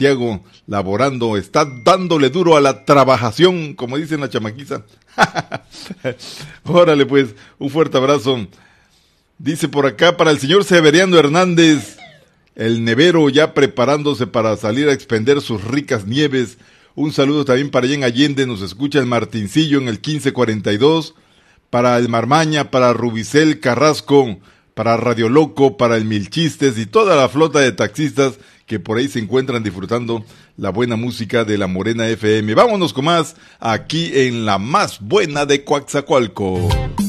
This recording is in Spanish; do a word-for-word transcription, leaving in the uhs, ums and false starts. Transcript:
Santiago, laborando, está dándole duro a la trabajación, como dicen la chamaquiza. Órale pues, un fuerte abrazo. Dice por acá, para el señor Severiano Hernández, el nevero ya preparándose para salir a expender sus ricas nieves. Un saludo también para allá en Allende, nos escucha el Martincillo en el quince cuarenta y dos, para el Marmaña, para Rubicel Carrasco, para Radio Loco, para el Mil Chistes y toda la flota de taxistas que por ahí se encuentran disfrutando la buena música de la Morena F M. Vámonos con más aquí en la más buena de Coatzacoalcos.